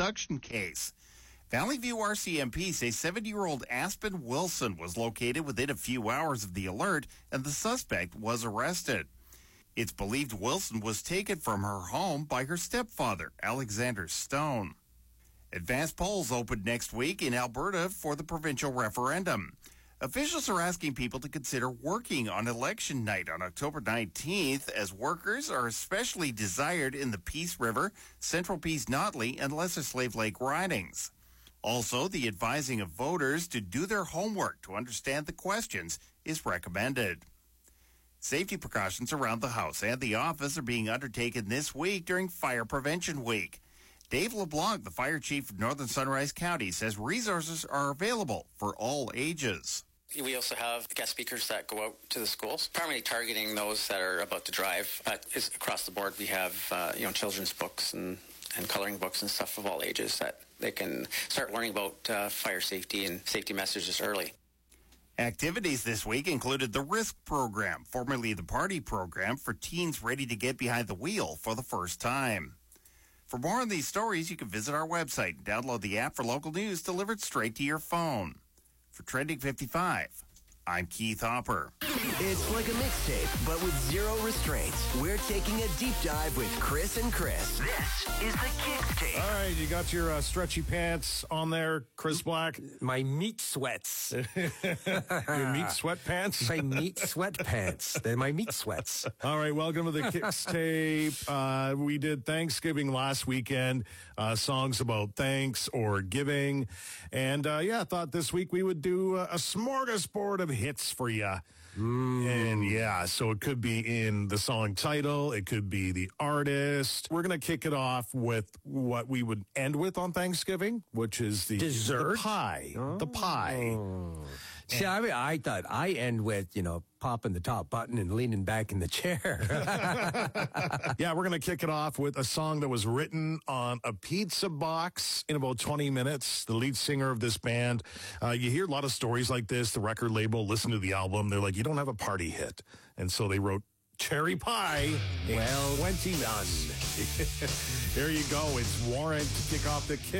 abduction case. Valley View RCMP say 70-year-old Aspen Wilson was located within a few hours of the alert, and the suspect was arrested. It's believed Wilson was taken from her home by her stepfather, Alexander Stone. Advanced polls open next week in Alberta for the provincial referendum. Officials are asking people to consider working on election night on October 19th, as workers are especially desired in the Peace River, Central Peace Notley, and Lesser Slave Lake ridings. Also, the advising of voters to do their homework to understand the questions is recommended. Safety precautions around the house and the office are being undertaken this week during Fire Prevention Week. Dave LeBlanc, the fire chief of Northern Sunrise County, says resources are available for all ages. We also have guest speakers that go out to the schools, primarily targeting those that are about to drive. It's across the board. We have children's books and coloring books and stuff of all ages that they can start learning about fire safety and safety messages early. Activities this week included the RISK program, formerly the Party program, for teens ready to get behind the wheel for the first time. For more on these stories, you can visit our website and download the app for local news delivered straight to your phone. For Trending 55, I'm Keith Hopper. It's like a mixtape, but with zero restraints. We're taking a deep dive with Chris and Chris. This is the Kicks Tape. All right, you got your stretchy pants on there, Chris Black. My meat sweats. Your meat sweatpants? My meat sweatpants. They're my meat sweats. All right, welcome to the Kicks Tape. We did Thanksgiving last weekend, songs about thanks or giving. And, I thought this week we would do a smorgasbord of hits for you. And, so it could be in the song title. It could be the artist. We're going to kick it off with what we would end with on Thanksgiving, which is the dessert? The pie. Oh. The pie. See, I thought I end with, popping the top button and leaning back in the chair. Yeah, we're going to kick it off with a song that was written on a pizza box in about 20 minutes. The lead singer of this band, you hear a lot of stories like this. The record label, listen to the album. They're like, you don't have a party hit. And so they wrote Cherry Pie. Well, 20 none. There you go. It's Warrant to kick off the kick.